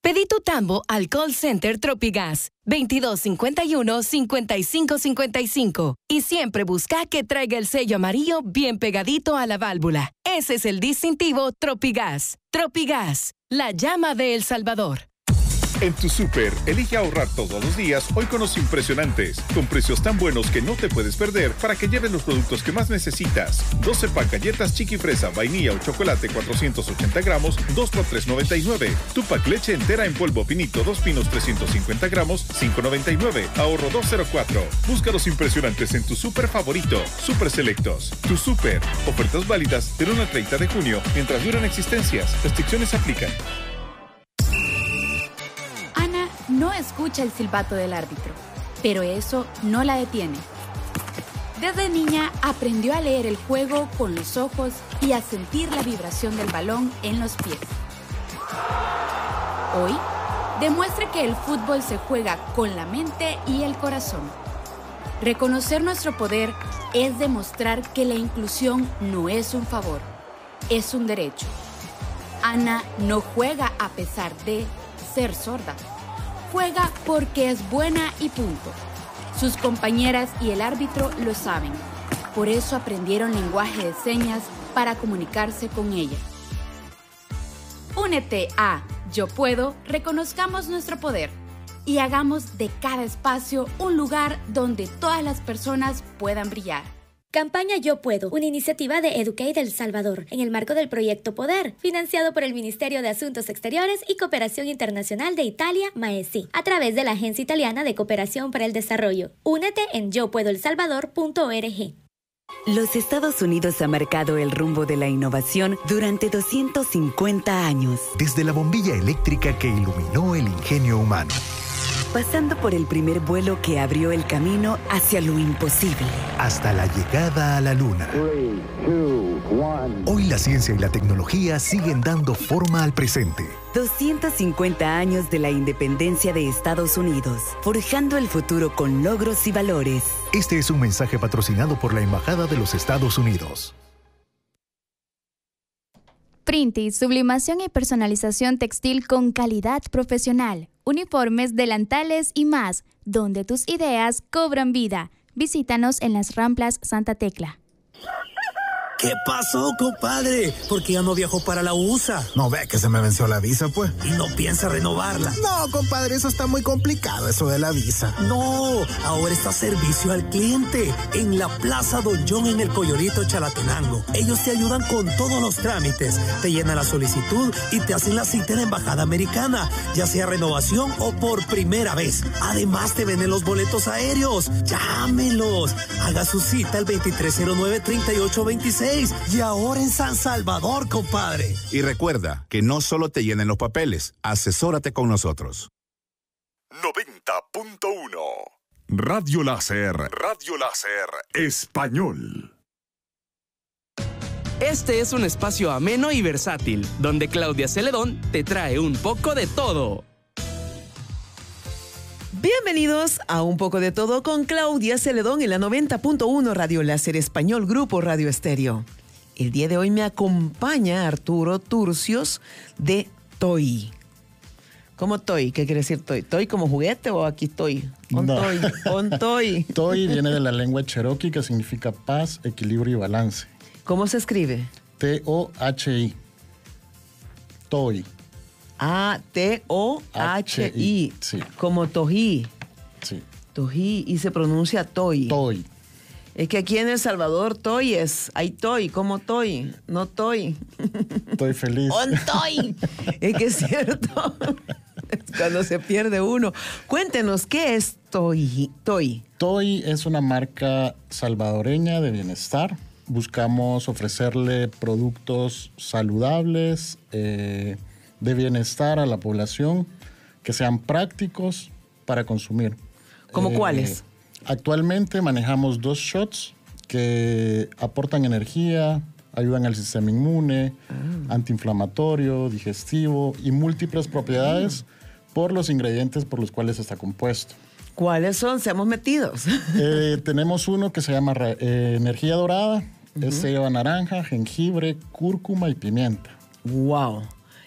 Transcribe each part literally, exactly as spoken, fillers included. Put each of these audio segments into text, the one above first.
Pedí tu tambo al call center Tropigas veintidós cincuenta y uno, cincuenta y cinco cincuenta y cinco y siempre busca que traiga el sello amarillo bien pegadito a la válvula. Ese es el distintivo Tropigas. Tropigas, la llama de El Salvador. En tu súper, elige ahorrar todos los días hoy con los impresionantes, con precios tan buenos que no te puedes perder para que lleves los productos que más necesitas. doce pack galletas Chiqui Fresa, vainilla o chocolate cuatrocientos ochenta gramos, dos por tres noventa y nueve. Tu pack leche entera en polvo Pinito, dos pinos trescientos cincuenta gramos, cinco noventa y nueve. Ahorro dos cero cuatro. Busca los impresionantes en tu súper favorito. Súper Selectos. Tu súper. Ofertas válidas del uno al treinta de junio mientras duran existencias. Restricciones aplican. No escucha el silbato del árbitro, pero eso no la detiene. Desde niña aprendió a leer el juego con los ojos y a sentir la vibración del balón en los pies. Hoy, demuestra que el fútbol se juega con la mente y el corazón. Reconocer nuestro poder es demostrar que la inclusión no es un favor, es un derecho. Ana no juega a pesar de ser sorda. Juega porque es buena y punto. Sus compañeras y el árbitro lo saben. Por eso aprendieron lenguaje de señas para comunicarse con ella. Únete a Yo Puedo, reconozcamos nuestro poder y hagamos de cada espacio un lugar donde todas las personas puedan brillar. Campaña Yo Puedo, una iniciativa de Educate El Salvador, en el marco del proyecto Poder, financiado por el Ministerio de Asuntos Exteriores y Cooperación Internacional de Italia, MAESI, a través de la Agencia Italiana de Cooperación para el Desarrollo. Únete en yo puedo el salvador punto org. Los Estados Unidos ha marcado el rumbo de la innovación durante doscientos cincuenta años. Desde la bombilla eléctrica que iluminó el ingenio humano, pasando por el primer vuelo que abrió el camino hacia lo imposible, hasta la llegada a la Luna. Three, two, one. Hoy la ciencia y la tecnología siguen dando forma al presente. doscientos cincuenta años de la independencia de Estados Unidos, forjando el futuro con logros y valores. Este es un mensaje patrocinado por la Embajada de los Estados Unidos. Printi, sublimación y personalización textil con calidad profesional. Uniformes, delantales y más, donde tus ideas cobran vida. Visítanos en las Ramplas Santa Tecla. ¿Qué pasó, compadre? ¿Por qué ya no viajó para la U S A? No ve que se me venció la visa, pues. ¿Y no piensa renovarla? No, compadre, eso está muy complicado, eso de la visa. No, ahora está servicio al cliente en la Plaza Don John en el Coyolito Chalatenango. Ellos te ayudan con todos los trámites, te llenan la solicitud y te hacen la cita en la Embajada Americana, ya sea renovación o por primera vez. Además, te venden los boletos aéreos. Llámelos. Haga su cita al veintitrés cero nueve, treinta y ocho veintiséis. Y ahora en San Salvador, compadre. Y recuerda que no solo te llenen los papeles, asesórate con nosotros. noventa punto uno Radio Láser. Radio Láser Español. Este es un espacio ameno y versátil, donde Claudia Celedón te trae un poco de todo. Bienvenidos a Un Poco de Todo con Claudia Celedón en la noventa punto uno Radio Láser Español, Grupo Radio Estéreo. El día de hoy me acompaña Arturo Turcios de Toy. ¿Cómo Toy? ¿Qué quiere decir Toy? ¿Toy como juguete o aquí estoy? On no. Toy. On Toy. Toy viene de la lengua cherokee que significa paz, equilibrio y balance. ¿Cómo se escribe? T O H I. Toy. Ah, T O H I. Sí. Como Tojí. Sí. Tojí y se pronuncia Toy. Toy. Es que aquí en El Salvador Toy es, hay Toy, como Toy, no Toy. Estoy feliz. On Toy. Es que es cierto. Es cuando se pierde uno. Cuéntenos, ¿qué es Toy? Toy. Toy es una marca salvadoreña de bienestar. Buscamos ofrecerle productos saludables, eh, de bienestar a la población, que sean prácticos para consumir. ¿Cómo eh, cuáles? Actualmente manejamos dos shots que aportan energía, ayudan al sistema inmune, ah. antiinflamatorio, digestivo y múltiples propiedades ah. por los ingredientes por los cuales está compuesto. ¿Cuáles son? Seamos metidos. Eh, tenemos uno que se llama eh, Energía Dorada. Uh-huh. Este lleva naranja, jengibre, cúrcuma y pimienta. ¡Wow!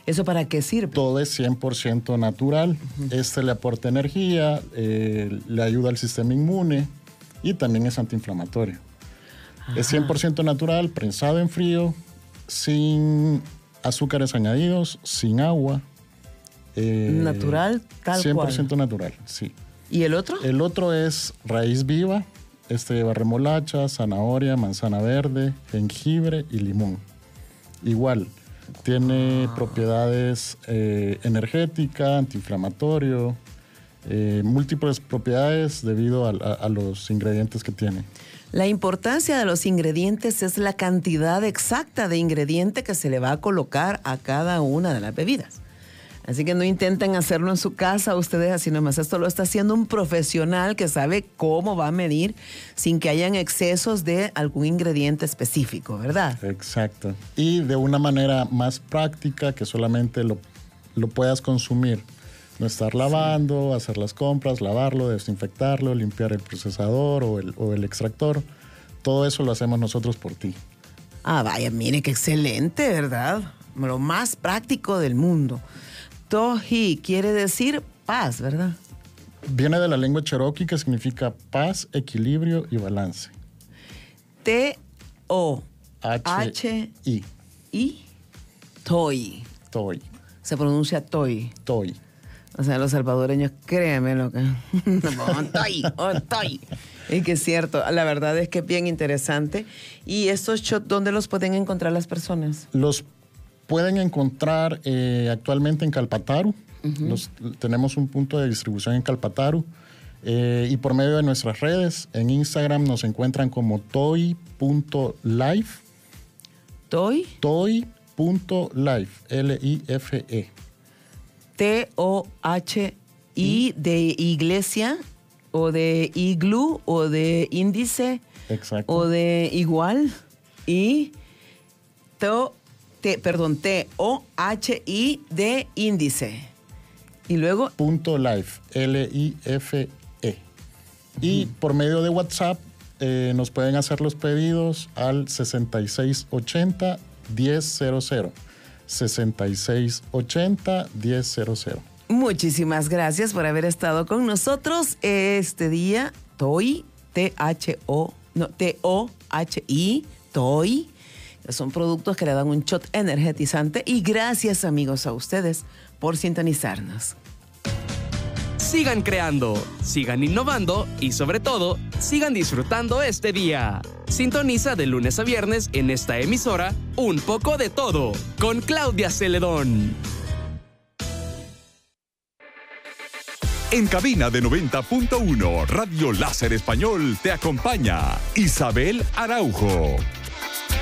¿Eso para qué sirve? Todo es cien por ciento natural. Uh-huh. Este le aporta energía, eh, le ayuda al sistema inmune y también es antiinflamatorio. Ajá. Es cien por ciento natural, prensado en frío, sin azúcares añadidos, sin agua. Eh, natural, tal cien por ciento cual. natural, sí. ¿Y el otro? El otro es raíz viva. Este lleva remolacha, zanahoria, manzana verde, jengibre y limón. Igual, tiene ah. propiedades eh, energética, antiinflamatorio, eh, múltiples propiedades debido a, a, a los ingredientes que tiene. La importancia de los ingredientes es la cantidad exacta de ingrediente que se le va a colocar a cada una de las bebidas. Así que no intenten hacerlo en su casa ustedes así nomás. Esto lo está haciendo un profesional que sabe cómo va a medir sin que hayan excesos de algún ingrediente específico, ¿verdad? Exacto. Y de una manera más práctica que solamente lo, lo puedas consumir. No estar lavando, sí. hacer las compras, lavarlo, desinfectarlo, limpiar el procesador o el, o el extractor. Todo eso lo hacemos nosotros por ti. Ah, vaya, mire qué excelente, ¿verdad? Lo más práctico del mundo. Tohi quiere decir paz, ¿verdad? Viene de la lengua cherokee que significa paz, equilibrio y balance. T O H I I Toy. Toy. Se pronuncia toy. Toy. O sea, los salvadoreños, créanme lo que... no, toy, oh, toy. Y que es cierto, la verdad es que es bien interesante. ¿Y estos shots dónde los pueden encontrar las personas? Los pueden encontrar eh, actualmente en Calpataru. Uh-huh. Los, tenemos un punto de distribución en Calpataru. Eh, y por medio de nuestras redes, en Instagram nos encuentran como toy punto life. ¿Toy? Toy.life, L I F E. T O H I de iglesia, o de iglú, o de índice. Exacto. O de igual. Y to, te, perdón, T O H I de índice. Y luego... Punto life, L I F E. Uh-huh. Y por medio de WhatsApp eh, nos pueden hacer los pedidos al sesenta y seis ochenta diez cero cero. sesenta y seis ochenta diez cero cero. Muchísimas gracias por haber estado con nosotros este día. Toy, T H O, no, T O H I, Toy. Son productos que le dan un shot energetizante. Y gracias, amigos, a ustedes por sintonizarnos. Sigan creando, sigan innovando y sobre todo, sigan disfrutando este día. Sintoniza de lunes a viernes en esta emisora Un Poco de Todo con Claudia Celedón. En cabina de noventa punto uno, Radio Láser Español te acompaña Isabel Araujo.